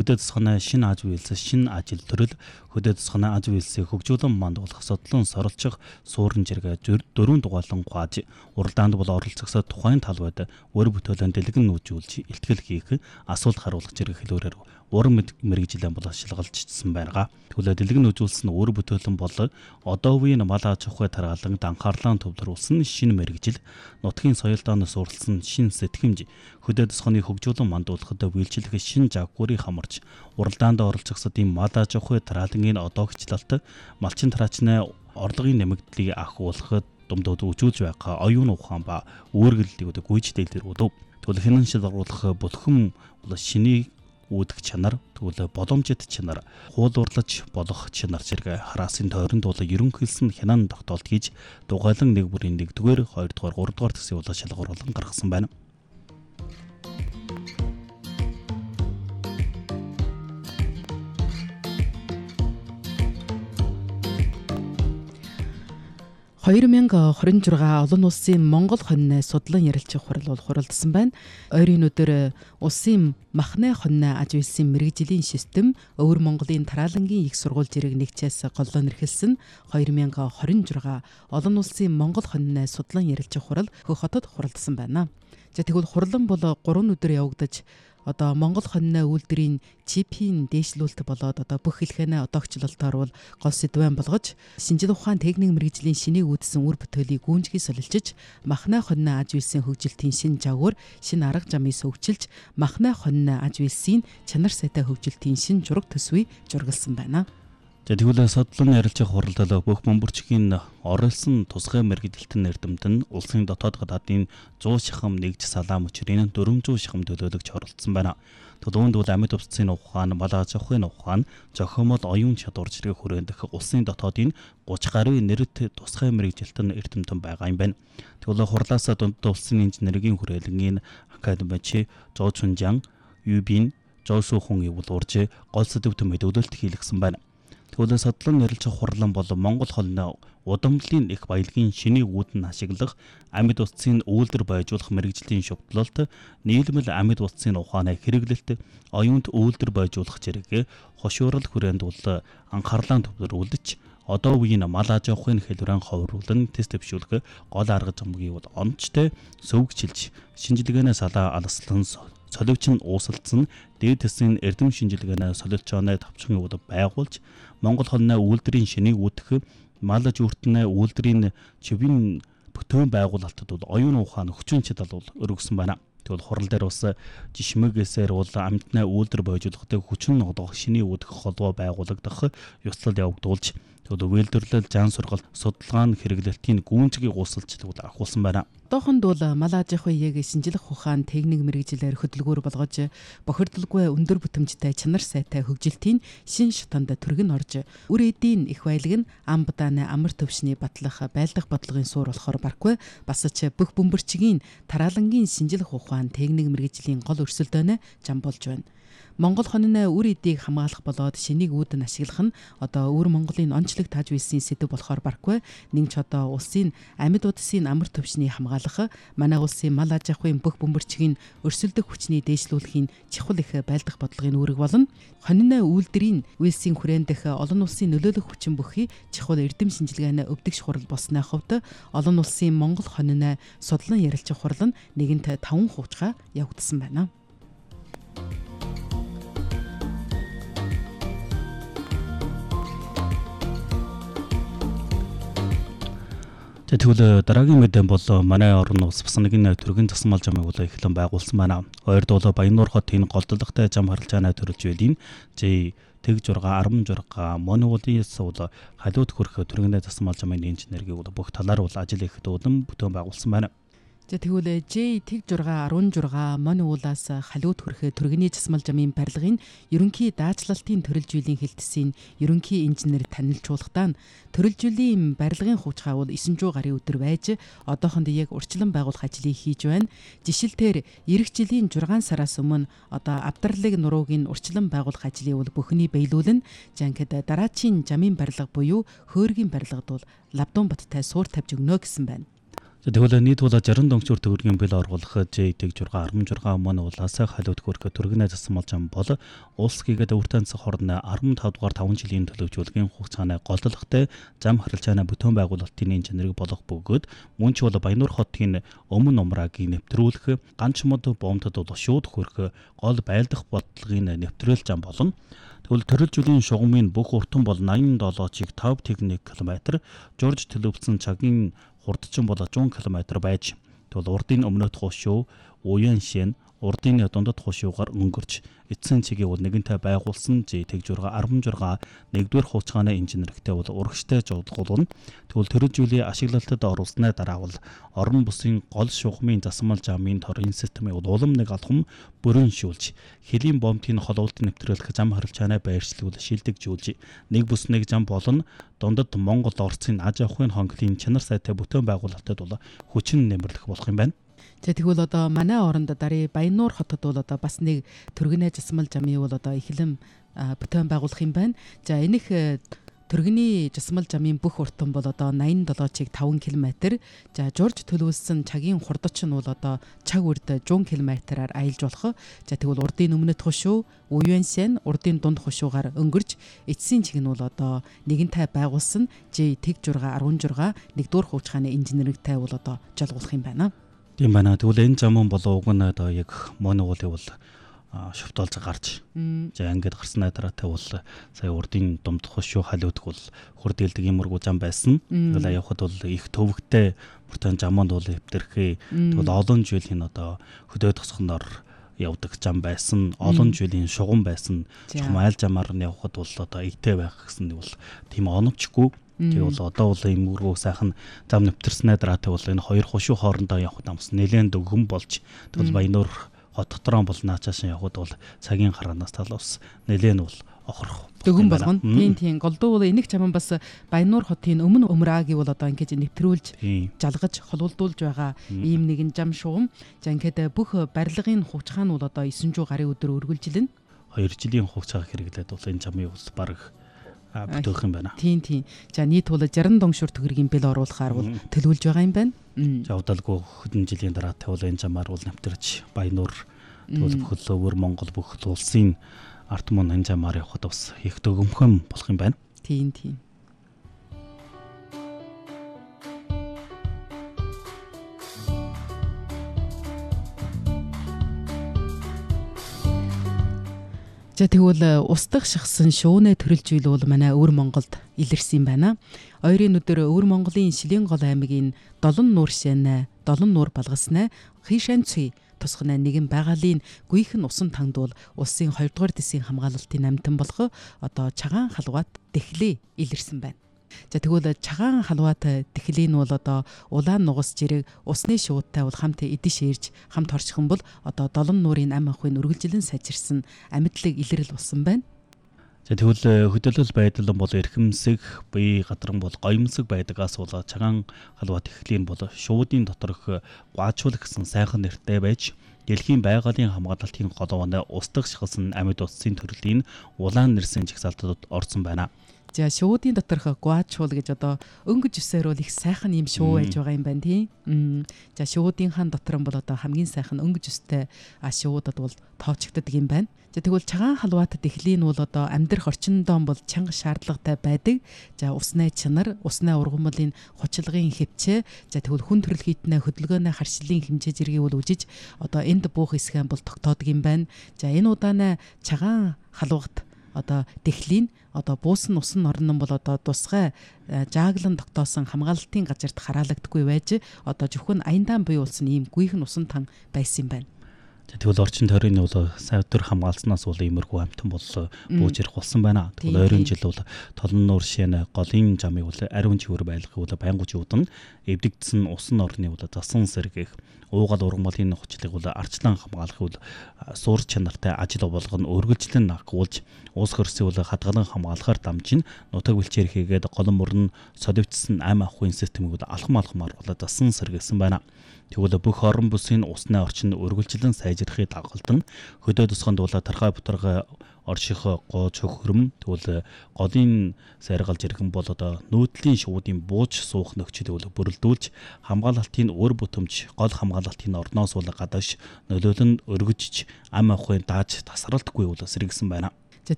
хөдөө засгын шинэ аж үйлс, шинэ ажил төрөл, хөдөө засгын аж үйлсийг хөгжүүлэн мандуулах содлон сорилчих суурин жиргээ 4 дугаалan хувааж уралдаанд бол оролцогсод тухайн талбайд өр бүтээлэн дэлгэн нүүжүүлж илтгэл хийх, асуулт харуулах зэрэг хэлбэрээр уран мэрэгжилэн бол шалгалжчихсан байна. Тэгвэл дэлгэн нүүжүүлсэн өр бүтээлэн бол одоо үеийн мал аж ахуй тараалан анхаарлаа төвлөрүүлсэн шинэ мэрэгжил, нутгийн соёлдоон суурилсан шинэ сэтгэмж, хөдөө засгын хөгжүүлэн мандуулахад үйлчлэх шинэ жаггуурыг хамарч уралдаанд оролцогсодын мал аж ахуй тараалангийн одоогчлалт, малчин тараачны орлогын нэмэгдлийг ахиулахад думдууд үжүүлж байгаа оюун ухаан ба үүргэллийг гүйж дэлгэрүүлв. Тэгвэл хянан шалгаруулах бүлхэм бол шинийг үүдэх чанар, тэгвэл боломжит чанар, хуулуурлаж болох чанар зэрэг хараасын тойронд бол ерөнхийдсөн хянан тогтоолт хийж дугайлан нэг бүрийн 1-р, 2-р, 3-р төсвийг бол шалгаруулан гаргасан байна. олон улсын Монгол хонины судлан ярилцах хурал бол хуралдсан байна. Ойрын өдөр улсын махны хонины аж үйлсийн мэрэгжлийн систем Өвөр Монголын тараалангийн их сургууль зэрэг нэгчээс голлон эрхэлсэн 2026 олон улсын Монгол хонины судлан ярилцах хурал Хөх хотод хуралдсан байна. За тэгвэл хурлан бол 3 өдөр явагдаж Монгол хонины үйлдвэрийн чипийн дээшлүүлэлт болоод бүх хэлхэнэ одоогчлолтоор бол гол сэдвэн болгож шинжлэх ухаан техник мэрэгжлийн шинийг үүдсэн үр бүтээлийг гүнжгий солилчиж махны хонины аж үйлсийн хөгжилтийн шинэ жагуур, шинэ арга замыг сөвчилж махны хонины аж үйлсийн чанар сайтай хөгжилтийн шинэ жураг төсвийг жургалсан байна. Тэгвэл судлан ярилцах хуралдад бүх бөмбөрчгийн оролцсон тусгай мэрэгжилтэн эрдэмт нь улсын дотоод гадаадын 100 шахам нэгж салаа мөчрийн 400 шахам төлөөлөгч оролцсон байна. Төлөвөнд бол амьд усцын ухаан, мал аж ахуйн ухаан, зохиомол оюун чадвар зэрэг хүрэндэх улсын дотоодын 30 гаруй нэрэт тусгай мэрэгжилтэн эрдэмтэн байгаа юм байна. Тэгвэл хурлаас дунд улсын инженерийн хүрээлэнгийн академич Зоо Чунжан, Юбин, Зоо Сухун ивл урж гол сэдвт мэдүүлэлт хийлгсэн байна. Тэгвэл судлан ярилцах хурлан бол Монгол хонины удамдлын их баялагын шинийг үүдэн ашиглах, амьд усцын үйлдвэр байжуулах мэрэгжлийн шугдлалт, нийлмэл амьд усцын ухааны хэрэглэлт, оюунт үйлдвэр байжуулах зэрэг хошуурал хүрээнд бол анхаарлаа төвлөрүүлж, одоо үеийн мал аж ахуйн хэлбэрэн ховруулан тест төвшүүлэх гол арга замгийг бол онцтой сөвгчилж, шинжилгээний салаа алслан солиуч нь уусалцсан дээд төсвийн эрдэм шинжилгээний солилцооны тавчхан байгуулж Монгол хонины үйлдвэрийн шинийг үүдэх, мал жүүртний үйлдвэрийн чивийн бүтээн байгуулалтад бол оюун ухаан хүчин чадал бол өргөсөн байна. Тэгвэл хурал дээр бас жишмэгээсээр бол амьтны үйлдвэр бойжуулалтыг хүчин ногдох шинийг үүдэх холбоо байгуулагдах ёслол явагдуулж үйлдвэрлэл, зан сургалт, судалгаа хэрэглэлтийн гүнзгий гүйцэлцэлүүд ахуулсан байна. Одоохонд бол мал аж ахуйг шинжлэх ухаан техник мэрэгжилээр хөдөлгөөр болгож бохирдолгүй өндөр бүтэмжтэй чанар сайтай хөгжилтийн шин шатанд түргэн орж үр эдийн их баялаг нь ам бадааны амар төвшний батлах байлдах бодлогын суур болохоор баргүй бас ч бүх бөмбөрчгийн тараалангийн шинжлэх ухаан техник мэрэгжлийн гол өрсөлдөөнө зам болж байна. Монгол хонины үр эдийг хамгаалах болоод шинийг үүдэн ашиглах нь Өвөр Монголын онцлог тааж үйлсийн сэдв болохоор баргүй нэг ч улсын амьд удсын амар төвшний хамгаалах, манай улсын мал аж ахуйн бүх бөмбөрчгийн өрсөлдөх хүчний дээшлүүлэхийн чухал их байлдах бодлогын үүрэг болно. Хонины үйлдвэрийн үйлсийн хүрээндх олон улсын нөлөөлөх хүчин бүхий чухал эрдэм шинжилгээний өвдөгч хурал болсны хувьд олон улсын Монгол хонины судлан ярилцах хурал нь нэгэнт 5 хуучгаа явагдсан байна. Тэгвэл дараагийн мэдэн бол манай орон улс бас нэгэн түргэн засмал замыг бол эхлэн байгуулсан байна. Хоёрд бол Баяннуур хотын голдлогтой зам харилцааны төрөлж байлын Тэг 6, 16 Монголиас бол халиуд хөрөх түргэн засмал замын инженерийг бол бүх талаар бол ажил их дүүдэм бүтээн байгуулсан байна. Тэгвэл Тэг 6, 16 Монголиас халиуд хөрөх түргэний засмал замын барилгын ерөнхий даатчлалтын төрөлжүүллийн хэлтсийн ерөнхий инженер танилцуулгахдаа төрөлжүүллийн барилгын хуучгаа бол 900 гаруй өдөр байж одоохонд яг урьдчилан байгуулах ажлыг хийж байна. Жишээлбэл эх жилийн 6 сараас өмнө авдралыг нуруугийн урьдчилан байгуулах ажлыг бол бүхний биелүүлнэ. Жанкад дараачийн замын барилга буюу хөөргийн барилгад бол Лавдун баттай суур тавьж өгнө гэсэн байна. Тэгвэл нийт бол 60 дөнгөчөр төгрөгийн бэл оруулах J-6 16 мөн улаасаа халиуд хөрөх түргэнэ зассан болж ам бол улс гигэд өвөртөнц хорн 15 дугаар 5 жилийн төлөвжүүлгийн хугацааны голдлогтой зам харилцааны бүтээн байгуулалтын инженерийг болох бөгөөд мөн ч бол Баянуур хотын өмнө умраагийн нэвтрүүлэх ганч мод бомтод бол шууд хөрөх гол байлдах бодлогын нэвтрүүлж зам болно. Тэгвэл төрөлжүүлийн шугамын бүх уртан бол 87-ыг 5 техник км, журж төлөвлөсөн цагийн хурдчин бол 100 км байж тэгвэл урдын өмнөд хушуу уян шин урдын дундад хушуугаар өнгөрч эцсийн цэгийг бол нэгэнтээ байгуулсан J-6 16 нэгдүгээр хугацааны инженертэй бол урагштай жуулгуулна. Тэгвэл төрөлжүүлийн ашиглалтад оруулсны дараа бол орон бүсийн гол шугамын засмал замын торын системийг улам нэг алхам бүрэншүүлж хэлийн бомтын холуултын нэвтрүүлэх зам харилцааны байршлуул шилдэгжүүлж нэг бүс нэг зам болон дундад Монгол Орцын аж ахуйн хонглын чанар сайтай бүтээн байгуулалтад бол хүчин нэмэрлэх болох юм байна. За тэгвэл одоо манай оронд дарыг Баянуур хотод бол одоо бас нэг түргэнэ засмал замын бол одоо эхлэм бүтээн байгуулах юм байна. За энэх түргэний засмал замын бүх уртан бол одоо 87-ыг 5 км. За журж төлөвлөсөн цагийн хурдач нь бол одоо цаг үрд 100 км-аар аялж болох. За тэгвэл урдын өмнөд хушуу Уюэнсэн урдын дунд хушуугаар өнгөрч эцсийн чиг нь бол одоо нэгэнтэй байгуулсан J-6 16 нэгдүгээр хугацааны инженертэй бол одоо жолгуулах юм байна. Тийм байна. Тэгвэл энэ зам бол уг нь одоо яг монголын бол шовтолж гарч за ингээд гарснаа дараатай бол сая урдын дунд хошуу халиудах бол хурдэлдэг юмргуу зам байсан. Тэгвэл явхад бол их төвөгтэй бүртэн заманд бол эвдэрхээ тэгвэл олон жилийн одоо хөдөө тосгоноор явдаг зам байсан. Олон жилийн шугам байсан. Айл замаар нь явхад бол одоо игтэй байх гэсэн бол тийм оновчгүй. Тэгвэл одоо бол ийм үргөө сайхан зам нэвтэрснээр дараатай бол энэ хоёр хушуу хоорондоо явах дамс нэлээд дөггөн болж тэгвэл Баянуур хот дотроо бол наачааш явхад бол цагийн хараанаас талаас нэлээд бол охорох дөггөн болгоно. Тийм голдуу бол энэх чаман бас Баянуур хотын өмнө өмраагийг бол одоо ингэж нэвтрүүлж жалгаж холуулдуулж байгаа ийм нэгэн зам шугам. За ингээд бүх барилгын хугацаа нь бол одоо 900 гаруй өдөр үргэлжилнэ. 2 жилийн хугацаа хэрэглээд бол энэ замыг бол бараг бүтөөх юм байна. Тийм. За нийт бол 60 дөнгөшөр төгрөгийн бэл оруулахаар бол төлөвлөж байгаа юм байна. За удалгүй хэдэн жилийн дараатай бол энэ замаар бол нэвтэрч Баянуур тэгвэл бүхэл өвөр Монгол бүх улсын ард мөн энэ замаар явхад бас их дөгөмхөн болох юм байна. Тийм. За тэгвэл устдах шахсан шуунэ төрөлжүүл бол манай өвөр Монголд илэрсэн юм байна. Ойрын өдөр өвөр Монголын Шилэнгол аймгийн Долон нуур шэнэ, Долон нуур балгаснаа Хишанци тусгана нэгэн байгалийн гүйхэн усан танд бол улсын 2 дугаар дэсийн хамгаалалтын амтан болох одоо Чагаан халуут Тэхлээ илэрсэн байна. За тэгвэл Чагаан халуут Тэхлийн бол одоо улаан нугас жирэг усны шуудтай бол хамт эдэж ирж хамт орчихсон бол одоо Долон нуурын ам ахуйн үргэлжлэн сайжирсан амьдлаг илрэл болсон байна. За тэгвэл хөдөлгөл байдал бол эрхэмсэг бие гадран бол гоёмсог байдагаас бол Чагаан халуут Тэхлийн бол шуудын доторх гуачуул гэсэн сайхан нэртэй байж Дэлхийн байгалийн хамгаалалтын голоонд устдах шахсан амьд утсын төрлийн улаан нэрсэн жигсаалтад орсон байна. За шуудын доторх гуачуул гэж одоо өнгөж өсөөр бол их сайхан юм шуу байж байгаа юм байна тийм. За шуудынхан дотор нь бол одоо хамгийн сайхан өнгөж өстэй шуудад бол тоочгддаг юм байна. За тэгвэл Чагаан халуут Тэхлийн бол одоо амьдрах орчиндоо бол чанга шаардлагатай байдаг. За усны чанар, усны ургамлын хучилгын хэвчээ, за тэгвэл хүн төрөл хийтнэ хөдөлгөөний харшлын хэмжээ зэргийг бол үжиж одоо энд буух хэсгэн бол тогтоодог юм байна. За энэ удаанаа Чагаан халуут одоо Тэхлийн одоо буусан усан орн нь бол одоо тусгай жааглан тогтоосон хамгаалалтын газарт хараалагдахгүй байж одоо зөвхөн Аяндаан буй улсын ийм гүйхэн усан тан байсан юм байна. Тэгвэл орчин тойрны бол савтар хамгаалснаас бол иймэрхүү амтан бол бууж ирэх болсон байна. Тэгвэл ойрын жил бол Толон нуур шин голын замыг бол ариун чивэр байлгах бол байнгуч удан эвдэгдсэн усан орны бол засан сэргийх уугал ургамлын хучлыг бол арчлан хамгаалах бол суур чанартай ажил болгоно өргөлжлөн агуулж уус хөрсийг бол хадгалан хамгаалахаар дамжин нутаг бэлчээр хийгээд голон мөрн соливчсан ам ахуйн системийг бол алхмаар бол засан сэргээсэн байна. Тэгвэл бүх орон бүсийн усны орчин өргөлжлөн сайжрахыг дагалдан хөдөө тосгонд бол тархай бутарга оршихоо гооч хөхрөм тэгвэл голын сайргалж иргэн бол одоо нүүдлийн шуудын бууж суух нөхцөл бүрэлдүүлж хамгаалалтын өр бүтэмж гол хамгаалалтын орноос гадагш нөлөөлөнд өргөжж ам ахуйн дааж тасралтгүй сэргсэн байна.